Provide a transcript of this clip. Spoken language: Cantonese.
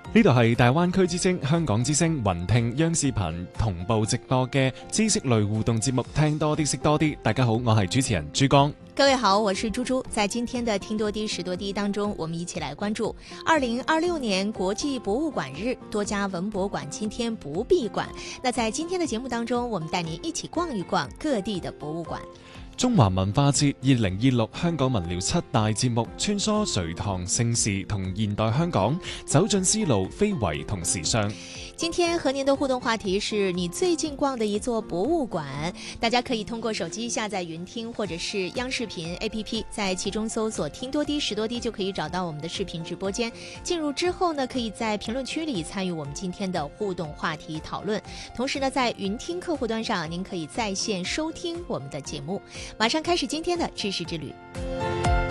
呢度係大灣區之聲、香港之聲、雲聽央視頻同步直播嘅知識類互動節目，聽多啲識多啲。大家好，我係主持人朱江。 各位好，我是朱朱。在今天的聽多啲識多啲當中，我們一起來關注2026年國際博物館日，多家文博館今天不閉館。那在今天的節目當中，我們帶您一起逛一逛各地的博物館。 中華文化節2026香港文聊7大節目，穿梭隋唐盛世同現代香港，走進絲路非遺同時尚。 今天和您的互動話題是你最近逛的一座博物館，大家可以通過手機下載雲聽或者是央視頻 APP， 在其中搜索聽多啲識多啲就可以找到我們的視頻直播間。進入之後呢，可以在評論區裡參與我們今天的互動話題討論。同時呢，在雲聽客戶端上，您可以在線收聽我們的節目。馬上開始今天的知識之旅。